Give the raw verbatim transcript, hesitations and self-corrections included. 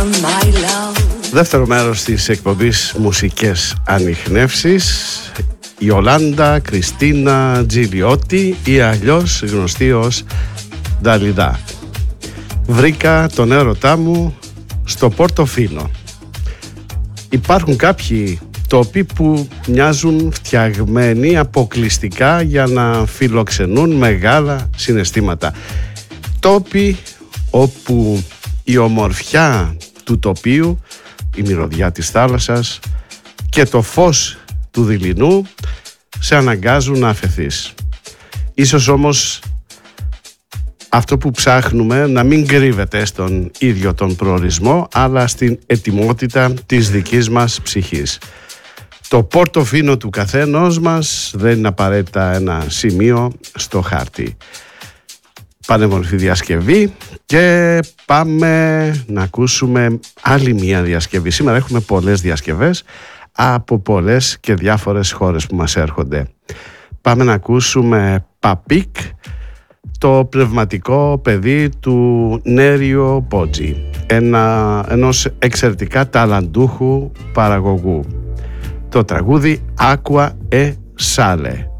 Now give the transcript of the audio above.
Δεύτερο μέρος της εκπομπής Μουσικές Ανιχνεύσεις, Ιολάντα Κριστίνα Τζιλιώτη ή αλλιώς γνωστή ως Νταλιδά. Βρήκα τον έρωτά μου στο Πορτοφίνο. Υπάρχουν κάποιοι τόποι που μοιάζουν φτιαγμένοι αποκλειστικά για να φιλοξενούν μεγάλα συναισθήματα. Τόποι όπου η ομορφιά του τοπίου, η μυρωδιά της θάλασσας και το φως του δειλινού σε αναγκάζουν να αφεθείς. Ίσως όμως αυτό που ψάχνουμε να μην κρύβεται στον ίδιο τον προορισμό, αλλά στην ετοιμότητα της δικής μας ψυχής. Το Πορτοφίνο του καθένος μας δεν είναι απαραίτητα ένα σημείο στο χάρτη. Πανέμορφη διασκευή και πάμε να ακούσουμε άλλη μία διασκευή. Σήμερα έχουμε πολλές διασκευές από πολλές και διάφορες χώρες που μας έρχονται. Πάμε να ακούσουμε Παπίκ, το πνευματικό παιδί του Νέριο Μπότζι, ένα, ενός εξαιρετικά ταλαντούχου παραγωγού. Το τραγούδι Aqua e Sale.